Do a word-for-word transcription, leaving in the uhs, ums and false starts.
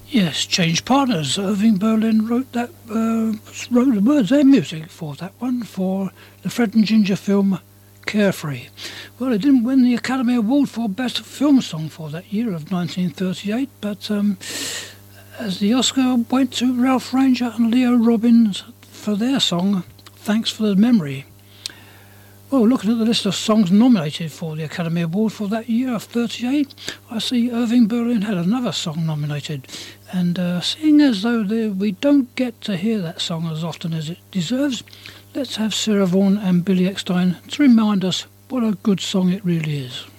Yes, Change Partners. Irving Berlin wrote that, uh, wrote the words and music for that one, for the Fred and Ginger film Carefree. Well, it didn't win the Academy Award for Best Film Song for that year of nineteen thirty-eight, but um, as the Oscar went to Ralph Ranger and Leo Robbins for their song, Thanks for the Memory. Well, looking at the list of songs nominated for the Academy Award for that year of thirty-eight, I see Irving Berlin had another song nominated. And uh, seeing as though the, we don't get to hear that song as often as it deserves, let's have Sarah Vaughan and Billy Eckstine to remind us what a good song it really is.